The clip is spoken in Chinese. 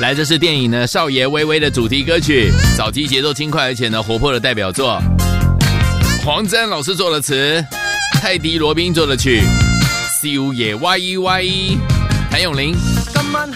来，这是电影呢《少爷微微》的主题歌曲，早期节奏轻快而且呢活泼的代表作。黄沾老师做的词，泰迪罗宾做的曲，少爷歪歪，谭咏麟。